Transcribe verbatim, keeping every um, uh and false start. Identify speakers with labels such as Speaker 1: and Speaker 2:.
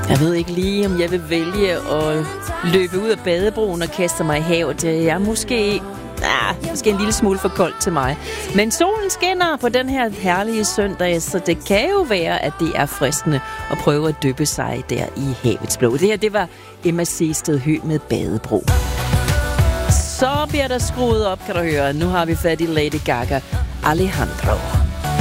Speaker 1: Jeg ved ikke lige, om jeg vil vælge at løbe ud af badebroen og kaste mig i havet. Jeg er måske, ah, måske en lille smule for koldt til mig. Men solen skinner på den her herlige søndag, så det kan jo være, at det er fristende at prøve at dyppe sig der i havets blå. Det her, det var Emma Seested Høgh med Badebro. Så bliver der skruet op, kan du høre. Nu har vi fat i Lady Gaga. Alejandro.